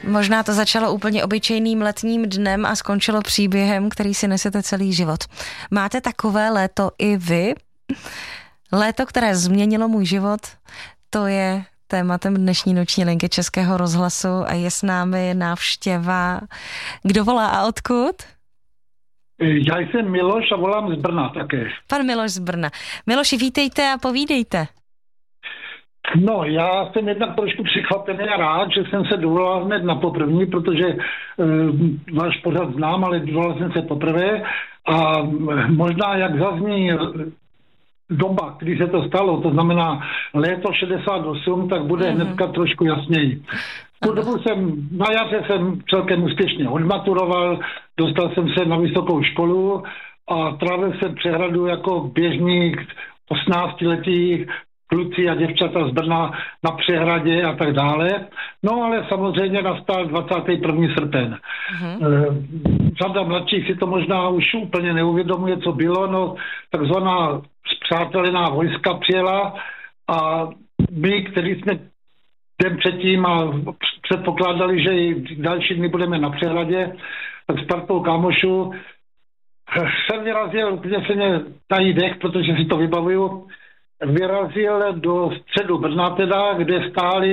Možná to začalo úplně obyčejným letním dnem a skončilo příběhem, který si nesete celý život. Máte takové léto i vy? Léto, které změnilo můj život, to je tématem dnešní noční linky Českého rozhlasu a je s námi návštěva. Kdo volá a odkud? Já jsem Miloš a volám z Brna také. Pan Miloš z Brna. Miloši, vítejte a povídejte. No, já jsem jednak trošku překvapený a rád, že jsem se dovolal hned na poprvní, protože váš pořad znám, ale dovolal jsem se poprvé a možná jak zazní doba, kdy se to stalo, to znamená léto 68, tak bude hnedka trošku jasněji. Tu dobu na jaře jsem celkem úspěšně odmaturoval, dostal jsem se na vysokou školu a trávil jsem přehradu jako běžník 18letý, kluci a děvčata z Brna na přehradě a tak dále. No ale samozřejmě nastal 21. srpen. Řada mladších si to možná už úplně neuvědomuje, co bylo. No, takzvaná spřátelená vojska přijela a my, kteří jsme den předtím a předpokládali, že i další dny budeme na přehradě, tak s partou kámošů jsem vyrazil, úplně se mě tají dech, protože si to vybavuju, vyrazil do středu Brna teda, kde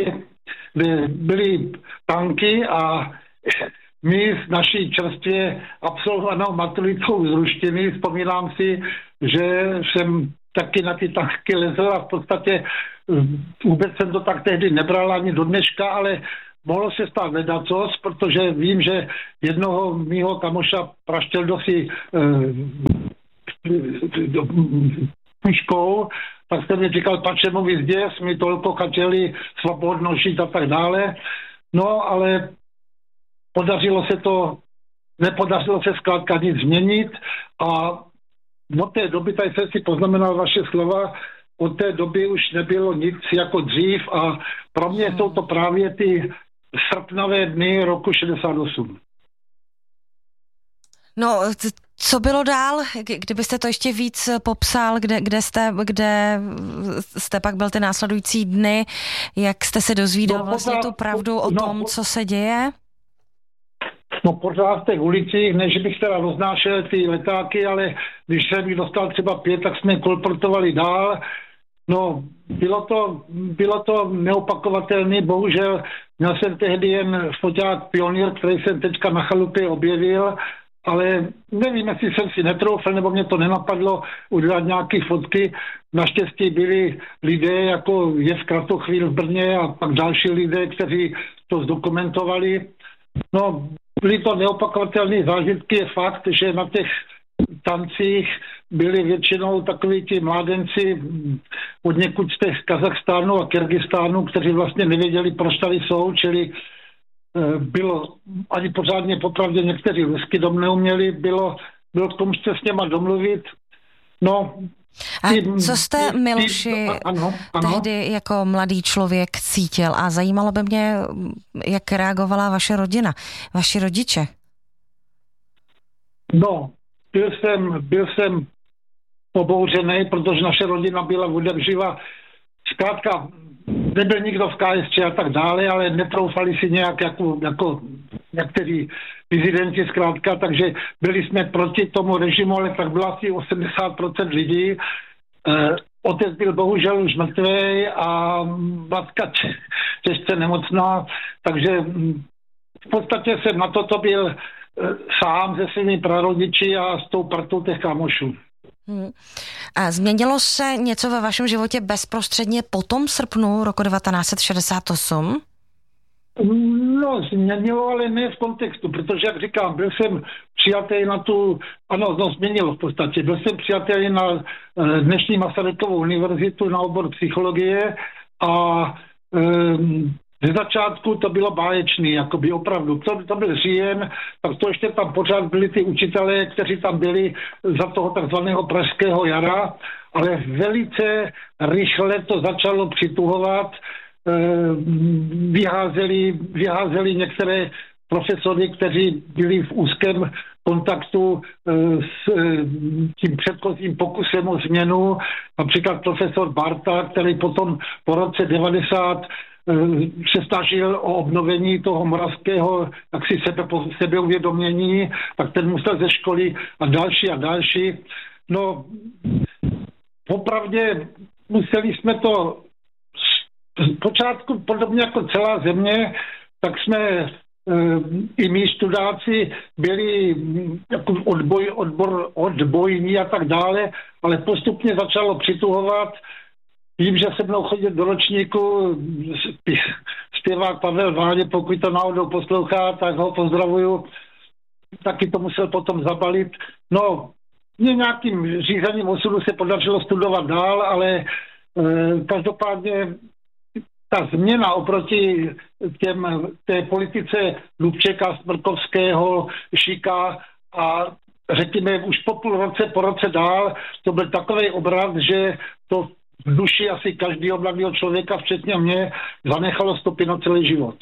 byly tanky a my s naší čerstvě absolvovanou maturitou z ruštiny, vzpomínám si, že jsem taky na ty tanky lezl a v podstatě vůbec jsem to tak tehdy nebral ani do dneška, ale mohlo se stát ledacos, protože vím, že jednoho mýho kamoša Praštěldosi myškou, tak jsem mi říkal, pačemu vyzděs, mi toľko chtěli svobodno žít a tak dále. No, ale nepodařilo se zkrátka nic změnit a od té doby, tady jsem si poznamenal vaše slova, od té doby už nebylo nic jako dřív a pro mě jsou to právě ty srpnavé dny roku 68. No, co bylo dál? Kdybyste to ještě víc popsal, kde jste pak byl ty následující dny, jak jste se dozvídal vlastně tu pravdu o tom, co se děje? No pořád v těch ulicích, než bych teda roznášel ty letáky, ale když jsem jich dostal třeba 5, tak jsme kolportovali dál. No, bylo to neopakovatelné, bohužel měl jsem tehdy jen foťák Pionýr, který jsem teďka na chalupě objevil, ale nevím, jestli jsem si netroufl, nebo mě to nenapadlo udělat nějaké fotky. Naštěstí byli lidé, jako je v Kratochvíl v Brně a pak další lidé, kteří to zdokumentovali. No, byly to neopakovatelné zážitky, je fakt, že na těch tancích byli většinou takoví ti mládenci od někud z Kazachstánu a Kyrgyzstánu, kteří vlastně nevěděli, proč tady jsou, čili bylo ani pořádně popravdě někteří rusky dom neuměli, bylo k tomu se s něma domluvit. No, a co jste, Miloši, tehdy jako mladý člověk cítil? A zajímalo by mě, jak reagovala vaše rodina, vaši rodiče. No, byl jsem pobouřený, protože naše rodina byla odevživa. Zkrátka, nebyl nikdo v KSČ a tak dále, ale netroufali si nějak jako někteří dizidenti zkrátka, takže byli jsme proti tomu režimu, ale tak bylo asi 80% lidí. Otec byl bohužel už mrtvý a matka těžce nemocná, takže v podstatě jsem na toto byl sám se svými prarodiči a s tou partou těch kámošů. A změnilo se něco ve vašem životě bezprostředně po tom srpnu roku 1968? No, změnilo, ale ne v kontextu, protože, jak říkám, byl jsem přijatý na změnilo v podstatě. Byl jsem přijatý na dnešní Masarykovu univerzitu na obor psychologie a ze začátku to bylo báječný, jakoby opravdu. To byl říjen, tak to ještě tam pořád byli ty učitelé, kteří tam byli za toho takzvaného pražského jara, ale velice rychle to začalo přituhovat. Vyházeli některé profesory, kteří byli v úzkém kontaktu s tím předchozím pokusem o změnu, například profesor Barta, který potom po roce 90 se snažil o obnovení toho moravského jaksi sebeuvědomění, tak ten musel ze školy a další. No, popravdě museli jsme to z počátku, podobně jako celá země, tak jsme i my studáci byli jako odbojní a tak dále, ale postupně začalo přituhovat. Vím, že se mnou chodil do ročníku zpěvák Pavel Váně, pokud to náhodou poslouchá, tak ho pozdravuju. Taky to musel potom zabalit. No, mě nějakým řízením osudu se podařilo studovat dál, ale každopádně ta změna oproti té politice Lubčeka, Smrkovského, Šika a řekněme už po roce dál, to byl takový obrat, že to v duši asi každého mladého člověka, včetně mě, zanechalo stopy na celý život.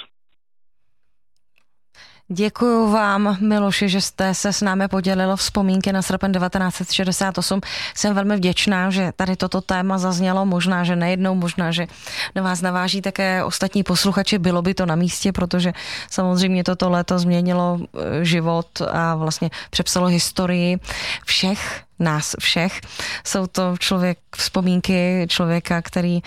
Děkuju vám, Miloši, že jste se s námi podělilo vzpomínky na srpen 1968. Jsem velmi vděčná, že tady toto téma zaznělo, možná, že nejednou, možná, že na vás naváží také ostatní posluchači. Bylo by to na místě, protože samozřejmě toto léto změnilo život a vlastně přepsalo historii nás všech. Jsou to vzpomínky člověka,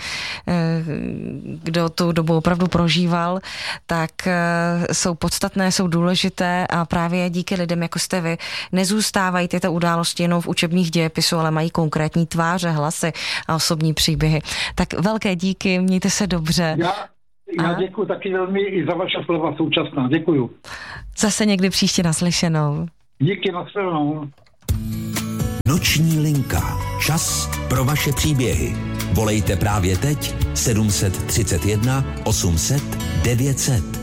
kdo tu dobu opravdu prožíval, tak jsou podstatné, jsou důležité a právě díky lidem, jako jste vy, nezůstávají tyto události jenom v učebních dějepisů, ale mají konkrétní tváře, hlasy a osobní příběhy. Tak velké díky, mějte se dobře. Já děkuji taky velmi i za vaše slova současná. Děkuju. Zase někdy příště naslyšenou. Díky, nashledanou. Noční linka. Čas pro vaše příběhy. Volejte právě teď 731 800 900.